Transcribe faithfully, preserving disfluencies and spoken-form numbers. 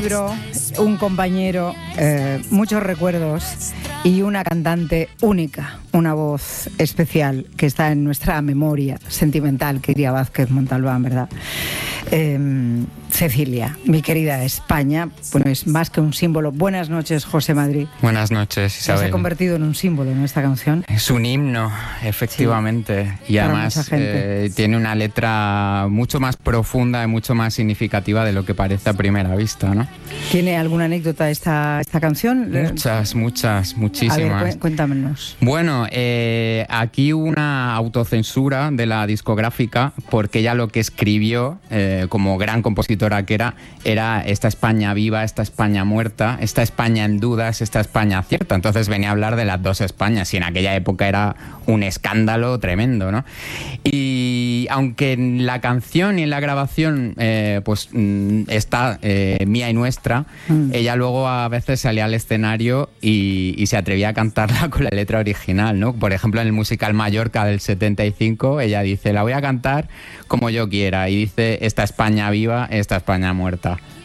libro, un compañero, eh, muchos recuerdos y una cantante única, una voz especial que está en nuestra memoria sentimental, que diría Vázquez Montalbán, ¿verdad? Eh, Cecilia, mi querida España, bueno, es más que un símbolo. Buenas noches, José Madrid. Buenas noches, Isabel. Se ha convertido en un símbolo, ¿no?, esta canción. Es un himno, efectivamente. Sí, y además eh, tiene una letra mucho más profunda y mucho más significativa de lo que parece a primera vista, ¿no? ¿Tiene alguna anécdota esta, esta canción? Muchas, muchas, muchísimas. A ver, cuéntanos. Bueno, eh, aquí hubo una autocensura de la discográfica porque ella lo que escribió, eh, como gran compositora que era, era esta España viva, esta España muerta, esta España en dudas, esta España cierta. Entonces venía a hablar de las dos Españas y en aquella época era un escándalo tremendo, ¿no? Y aunque en la canción y en la grabación eh, pues está eh, mía y nuestra, mm. ella luego a veces salía al escenario y, y se atrevía a cantarla con la letra original, ¿no? Por ejemplo, en el musical Mallorca del setenta y cinco, ella dice, la voy a cantar como yo quiera, y dice, esta España viva, esta España muerta.